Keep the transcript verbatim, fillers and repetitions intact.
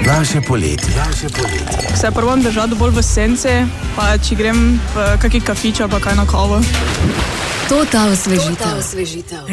Naše poletje. Naše poletje. Se probam držati bolj v senci, pa če grem v kakšen kafič ali pa kaj na kavo. To ta osvežitev.